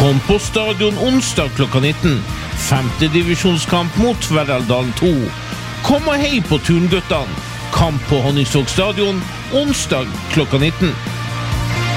Kom på stadion onsdag klokka 19. 5. divisjonskamp mot Verdaldalen 2. Kom og hei på Turnguttene. Kamp på Honningsvåg stadion onsdag klokka 19.